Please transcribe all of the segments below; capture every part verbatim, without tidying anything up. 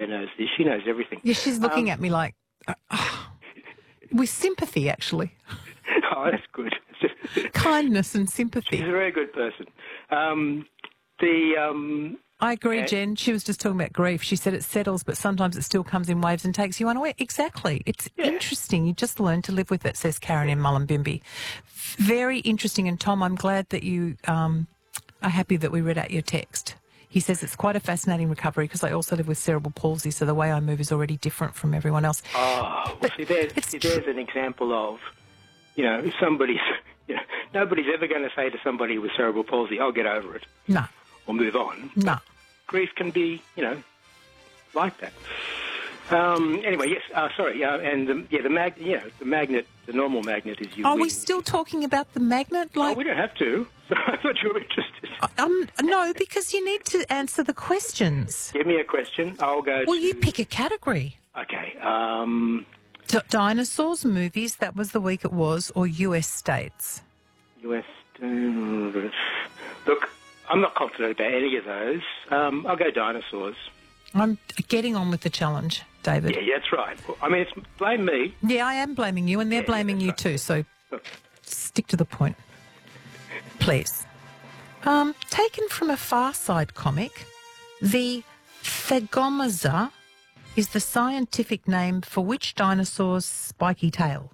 knows this. She knows everything. Yeah, she's looking Um, at me like, uh, oh, with sympathy, actually. Oh, that's good. Kindness and sympathy. She's a very good person. Um, the um, I agree, uh, Jen. She was just talking about grief. She said it settles, but sometimes it still comes in waves and takes you unaware. Exactly. It's Yeah. interesting. You just learn to live with it, says Karen in Mullumbimby. Very interesting. And, Tom, I'm glad that you um, are happy that we read out your text. He says it's quite a fascinating recovery because I also live with cerebral palsy, so the way I move is already different from everyone else. Oh, well, see, there's, see, there's an example of, you know, if somebody's, you know, nobody's ever going to say to somebody with cerebral palsy, "I'll get over it," No. or move on. No. Grief can be, you know, like that. Um, anyway, yes, uh, sorry, uh, and the, yeah, the mag, you know, the magnet, the normal magnet is you. Are win. we still talking about the magnet? Oh, Like, we don't have to. I thought you were interested. um, no, because you need to answer the questions. Give me a question. I'll go. Well, to, you pick a category. Okay. Um, D- dinosaurs, movies, that was the week it was, or U S states? U S. Uh, look, I'm not confident about any of those. Um, I'll go dinosaurs. I'm getting on with the challenge, David. Yeah, yeah, that's right. I mean, it's blame me. Yeah, I am blaming you, and they're Yeah, blaming yeah, you that's too, so Look, stick to the point, please. Um, taken from a Far Side comic, the Thagomaza is the scientific name for which dinosaur's spiky tail?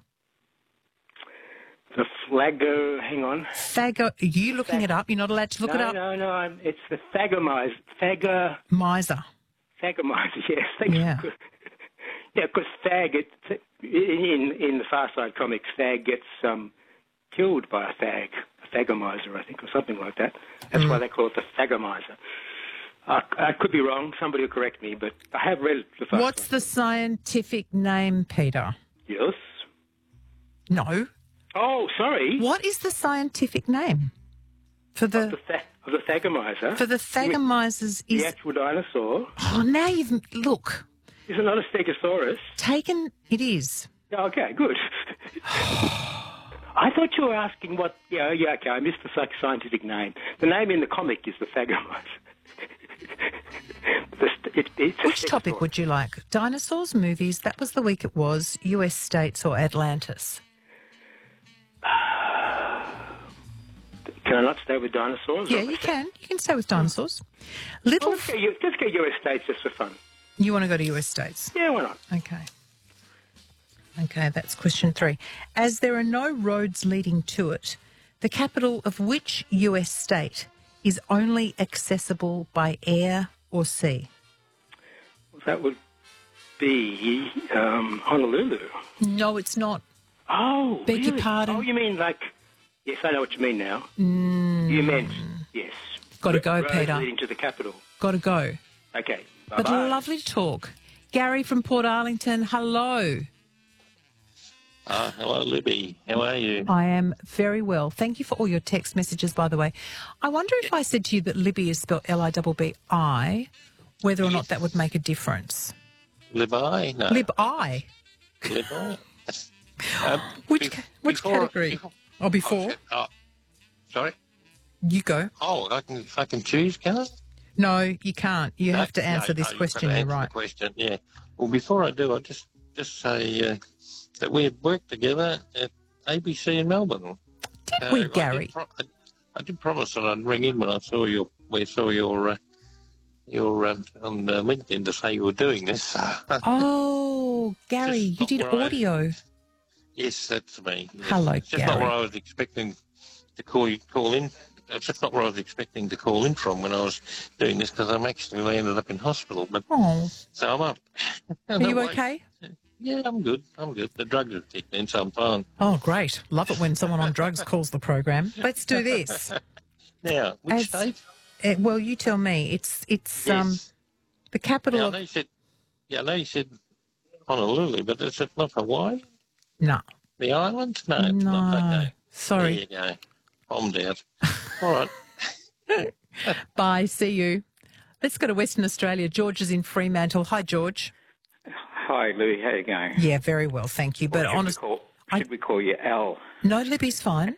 the flago. Hang on. Thago. Are you looking it up? You're not allowed to look no, it up. no, no. I'm, it's the thagomizer. Thaga. Miser. Thagomizer. Yes. Thanks. Yeah. Yeah, because Thag, it, in in the Far Side comics, Thag gets um, killed by a Thag, a Thagomizer, I think, or something like that. That's Mm. why they call it the Thagomizer. Uh, I could be wrong. Somebody will correct me, but I have read the Far What's Side. the scientific name, Peter? Yes. No. Oh, sorry. What is the scientific name for Of the, the th- of the Thagomizer. for the Thagomizers? The Is actual dinosaur. oh, now you've look Is it not a Stegosaurus? taken. It is. Okay, good. I thought you were asking what... Yeah, yeah, okay, I missed the sci- scientific name. The name in the comic is the Thagomizer. the, st- it, it's a Which topic Stegosaurus. would you like? Dinosaurs, movies. That was the week it was. U S states or Atlantis? Can I not stay with dinosaurs? Yeah, Or- you can. You can stay with dinosaurs. Well, Little. let's, go, U- let's go U S states just for fun. You want to go to U S states? Yeah, why not? Okay. Okay, that's question three. As there are no roads leading to it, the capital of which U S state is only accessible by air or sea? That would be um, Honolulu. No, it's not. Oh, Beg your really? pardon? Oh, you mean like... Yes, I know what you mean now. Mm. You meant, yes. Gotta go, Roads Peter. leading to the capital. Got to go. Okay, But bye-bye. lovely to talk. Gary from Port Arlington, hello. Uh, hello, Libby. How are you? I am very well. Thank you for all your text messages, by the way. I wonder if I said to you that Libby is spelled L I B B I, whether or not that would make a difference. Libby? No. Lib-I. Libby? Um, Which, be- ca- which before- category? before- Oh, before? Oh, sorry? You go. Oh, I can I can choose, can I? No, you can't. You No, have to answer no, this no, you've question. got to You're answer right. The question, yeah. Well, before I do, I'll just, just say uh, that we had worked together at A B C in Melbourne. Did Uh, we, I Gary? did, pro- I, I did promise that I'd ring in when I saw your, we saw your, uh, your um, on uh, LinkedIn to say you were doing this. Oh, Gary, Just you not did where I- audio. Yes, that's me. Yes. Hello, It's just not Gary. where I was expecting to call you, call in. It's just not where I was expecting to call in from when I was doing this because I'm actually landed up in hospital. But Oh, so I'm up. are you okay? Yeah, I'm good. I'm good. The drugs have kicked in, so I'm fine. Oh, great. Love it when someone on drugs calls the program. Let's do this. Now, which As- state? Uh, well, you tell me. It's it's um Yes. the capital Yeah, I of know you said. Yeah, I know you said Honolulu, but is it not Hawaii? no, The island? No, it's no. not. Okay. Sorry. There you go. Bombed out. All right. Bye. See you. Let's go to Western Australia. George is in Fremantle. Hi, George. Hi, Louis. How you going? Yeah, very well, thank you. But Or should, honest, we call, I- should we call you Al? no, Libby's fine.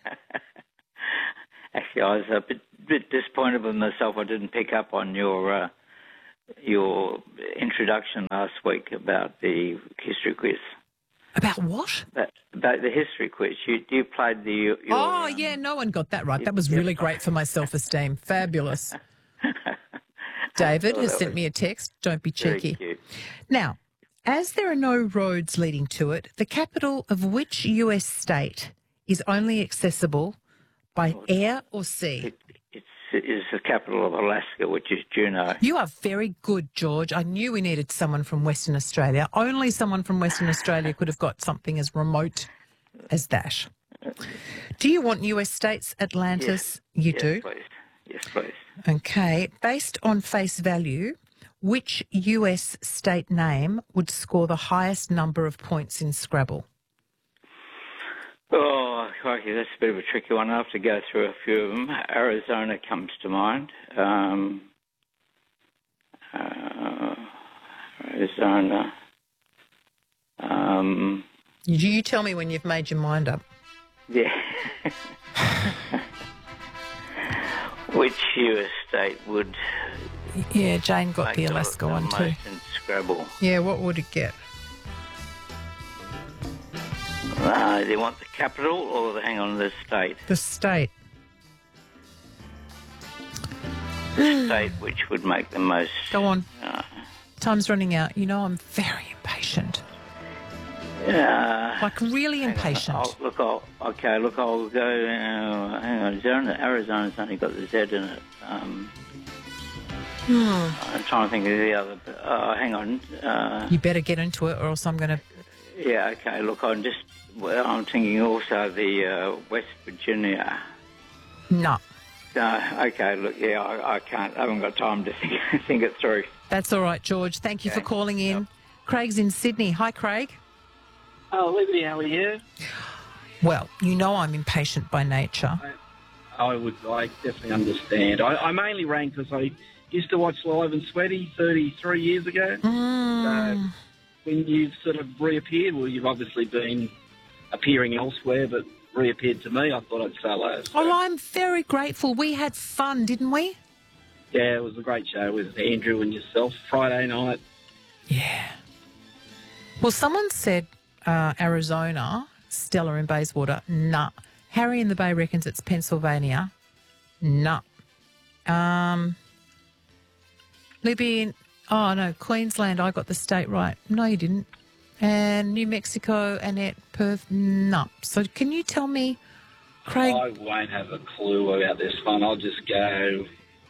Actually, I was a bit, bit disappointed with myself. I didn't pick up on your uh, your introduction last week about the history quiz. About what? About, about the history quiz. You you played the... Your, Oh, um, yeah, no one got that right. That was really great for my self-esteem. Fabulous. David has sent me a text. Don't be cheeky. Very cute. Now, as there are no roads leading to it, the capital of which U S state is only accessible by air or sea? It, it's, it's the capital of Alaska, which is Juneau. You are very good, George. I knew we needed someone from Western Australia. Only someone from Western Australia could have got something as remote as that. Do you want U S states, Atlantis? Yes. You yes, do? Please. Yes, please. Okay. Based on face value, which U S state name would score the highest number of points in Scrabble? Oh, crikey, that's a bit of a tricky one. I have to go through a few of them. Arizona comes to mind. Um, uh, Arizona. Um, You, you tell me when you've made your mind up. yeah. Which U S state would Yeah, Jane got make the Alaska the one most too. in Scrabble? Yeah, what would it get? Uh, do you want the capital or the, hang on, the state? The state. The state which would make the most... Go on. Uh, Time's running out. You know I'm very impatient. uh, Like really impatient. I'll, look, I'll, okay, look, I'll go... Uh, hang on, Arizona, Arizona's only got the Z in it. Um, Hmm. I'm trying to think of the other... Uh, hang on. Uh, You better get into it or else I'm going to... yeah, okay, look, I'm just... Well, I'm thinking also the uh, West Virginia... No. No, okay, look, yeah, I, I can't, I haven't got time to think, think it through. That's all right, George. Thank you Okay. for calling in. Yep. Craig's in Sydney. Hi, Craig. Oh, Libby, how are you? Well, you know I'm impatient by nature. I, I would, I definitely understand. I, I mainly rang because I used to watch Live and Sweaty thirty-three years ago. Mm. So when you've sort of reappeared, well, you've obviously been appearing elsewhere, but reappeared to me, I thought I'd say hello. So, Oh, I'm very grateful. We had fun, didn't we? yeah, it was a great show with Andrew and yourself Friday night. Yeah. Well, someone said uh, Arizona, Stella in Bayswater. Nah. Harry in the Bay reckons it's Pennsylvania. Nah. Um, Libby in... Oh, no, Queensland, I got the state right. No, you didn't. And New Mexico, Annette, Perth, no. So can you tell me, Craig... I won't have a clue about this one. I'll just go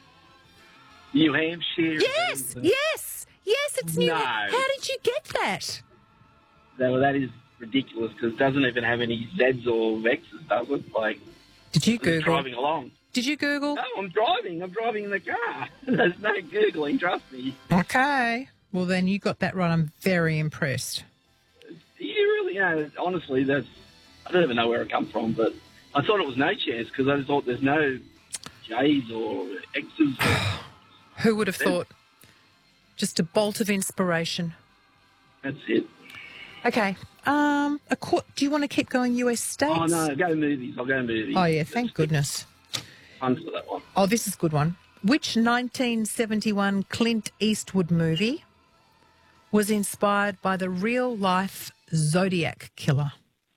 New Hampshire. Yes, and, uh, yes, yes, it's New No. How did you get that? That, that is ridiculous because it doesn't even have any Zs or Xs, does it? Like, Did you just Google? driving along. Did you Google? No, I'm driving. I'm driving in the car. There's no Googling, trust me. Okay. Well, then you got that right. I'm very impressed. You really, you know, honestly, that's, I don't even know where it come from, but I thought it was no chance because I just thought there's no J's or X's. Who would have thought? Just a bolt of inspiration. That's it. Okay. Um, a court, do you want to keep going U S states? Oh, no, go movies. I'll go movies. Oh, yeah, thank goodness. Fun for that one. Oh, this is a good one. Which nineteen seventy-one Clint Eastwood movie was inspired by the real-life Zodiac killer?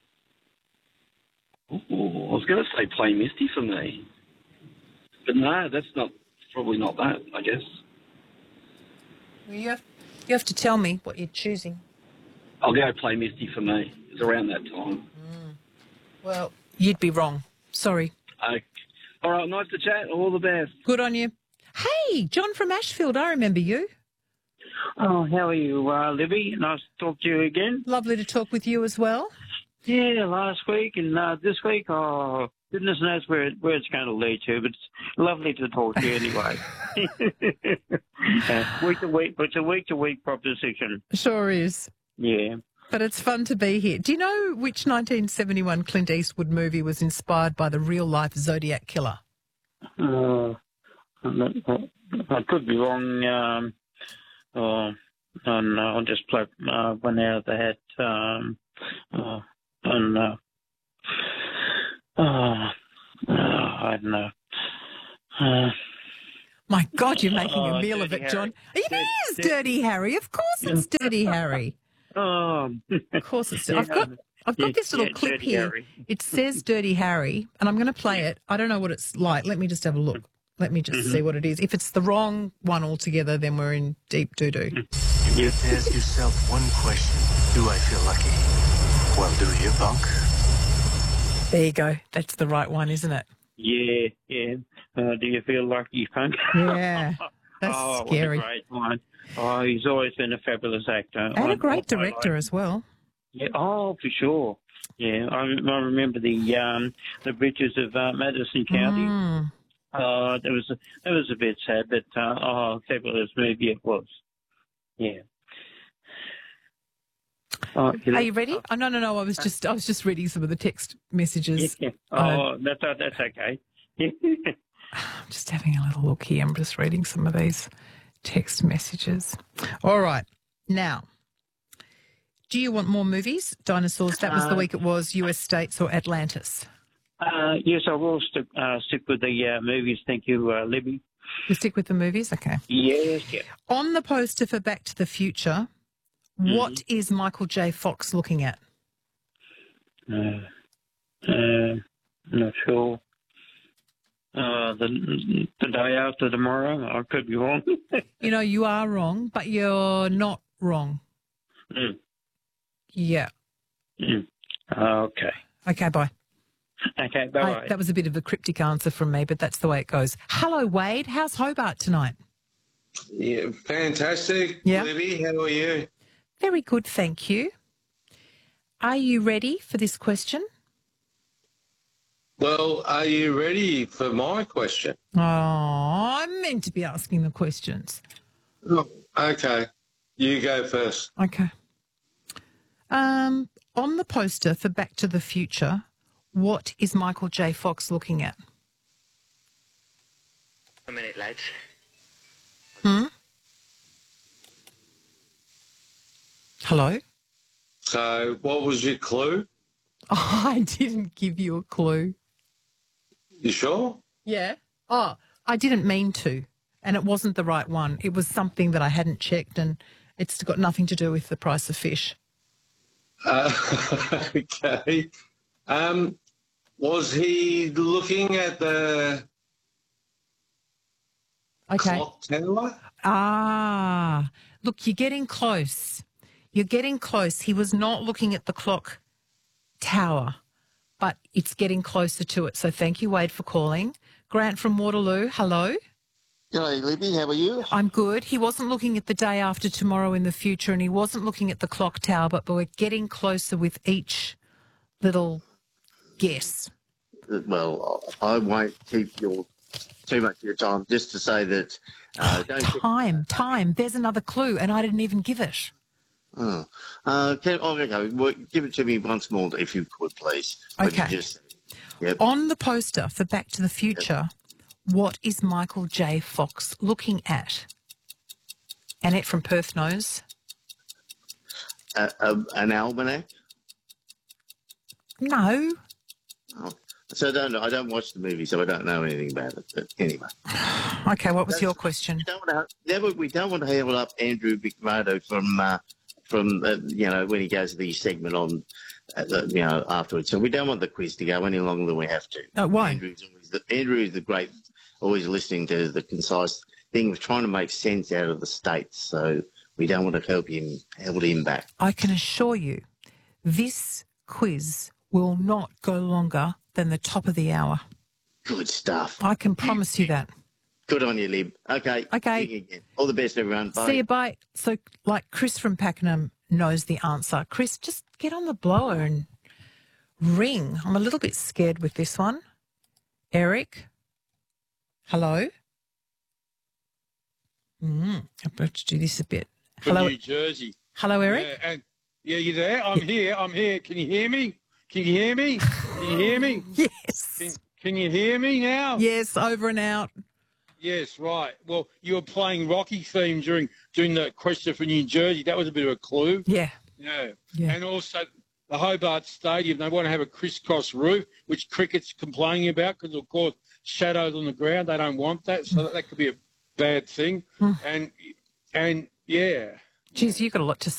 Ooh, I was going to say Play Misty for me. But no, that's not, probably not that, I guess. Well, you have, you have to tell me what you're choosing. I'll go Play Misty for me. It's around that time. Well, you'd be wrong. Sorry. Okay. All right, nice to chat. All the best. Good on you. Hey, John from Ashfield, I remember you. Oh, how are you, uh, Libby? Nice to talk to you again. Lovely to talk with you as well. Yeah, last week and uh, this week, oh, goodness knows where, it, where it's going to lead to, but it's lovely to talk to you anyway. uh, week to week, but it's a week-to-week proposition. Sure is. Yeah. But it's fun to be here. Do you know which nineteen seventy-one Clint Eastwood movie was inspired by the real-life Zodiac killer? Uh, I could be wrong. Um, uh, and uh, I'll just play uh, one out of the hat. Um, uh, and uh, uh, uh, I don't know. Uh, My God, you're making Oh, a meal of Dirty it, John. Harry. It is Dirty- Dirty Harry. Of course it's Dirty Harry. Oh, Of course it's. Yeah. I've got. I've got Yeah, this little yeah, clip Dirty here. Harry. It says Dirty Harry, and I'm going to play it. I don't know what it's like. Let me just have a look. Let me just Mm-hmm. see what it is. If it's the wrong one altogether, then we're in deep doo doo. Mm-hmm. You have to ask yourself one question. Do I feel lucky? Well, do you, punk? There you go. That's the right one, isn't it? yeah, yeah. Uh, do you feel lucky, punk? Yeah. That's oh, scary. what a great one. Oh, he's always been a fabulous actor. And I- a great I director like- as well. Yeah, oh, for sure. Yeah, I, I remember the um, the bridges of uh, Madison County. Mm. Uh, it was a, it was a bit sad, but uh, oh, fabulous movie it was. Yeah. Oh, you know- Are you ready? Oh, no, no, no. I was just, I was just reading some of the text messages. Yeah. Oh, that's uh, that's okay. I'm just having a little look here. I'm just reading some of these text messages. All right. Now, do you want more movies? Dinosaurs. That was the Uh, week it was U S States or Atlantis. uh, yes, I will stick uh, stick with the uh, movies. Thank you, uh, Libby. We stick with the movies? Okay. Yes, yeah. On the poster for Back to the Future, what is Michael J. Fox looking at? Uh, uh, not sure. Uh, the the day after tomorrow, I could be wrong. You know, you are wrong, but you're not wrong. Mm, Yeah. mm. Okay. Okay, bye. Okay, bye I- bye. that was a bit of a cryptic answer from me, but that's the way it goes. Hello, Wade. How's Hobart tonight? Yeah, fantastic. Yeah. Libby, how are you? Very good, thank you. Are you ready for this question? Well, are you ready for my question? Oh, I'm meant to be asking the questions. Oh, okay. You go first. Okay. Um, on the poster for Back to the Future, what is Michael J. Fox looking at? A minute, lads. Hmm? Hello? So, what was your clue? Oh, I didn't give you a clue. You sure? Yeah. Oh, I didn't mean to. And it wasn't the right one. It was something that I hadn't checked, and it's got nothing to do with the price of fish. Uh, okay. Um, was he looking at the Okay. clock tower? Ah, look, you're getting close. You're getting close. He was not looking at the clock tower, but it's getting closer to it. So thank you, Wade, for calling. Grant from Waterloo, hello. G'day, Libby. How are you? I'm good. He wasn't looking at the day after tomorrow in the future, and he wasn't looking at the clock tower, but we're getting closer with each little guess. Well, I won't keep your too much of your time. Just to say that uh, don't. Time, time. There's another clue, and I didn't even give it. Oh, uh, can, oh, okay. Well, give it to me once more, if you could, please. When you Okay. Just, yep. On the poster for Back to the Future, what is Michael J. Fox looking at? Annette from Perth knows. Uh, uh, an almanac. No. Oh. So I don't know. I don't watch the movie, so I don't know anything about it. But anyway, Okay, what was your question? we don't want to. Never, we don't want to hold up Andrew McMurdo from uh, from uh, you know when he goes to the segment on uh, the, you know afterwards. So we don't want the quiz to go any longer than we have to. No, why? Andrew's always the, Andrew is the great, always listening to the concise thing of trying to make sense out of the states. So we don't want to help him hold him back. I can assure you, this quiz will not go longer than the top of the hour. Good stuff. I can promise you that. Good on you, Lib. Okay. Okay. See you again. All the best, everyone. Bye. See you, bye. So, like Chris from Pakenham knows the answer. Chris, just get on the blower and ring. I'm a little bit scared with this one. Eric, hello? Mm, I'm about to do this a bit. From Hello, New Jersey. hello, Eric? Yeah, and, yeah, you there? I'm here. I'm here. Can you hear me? Can you hear me? Can you hear me? Yes. Can, can you hear me now? Yes, over and out. Yes, right. Well, you were playing Rocky theme during during the question for New Jersey. That was a bit of a clue. Yeah. Yeah. Yeah. And also the Hobart Stadium, they want to have a crisscross roof, which cricket's complaining about because, of course, shadows on the ground. They don't want that. So that, that could be a bad thing. Hmm. And, and yeah. Geez, you've got a lot to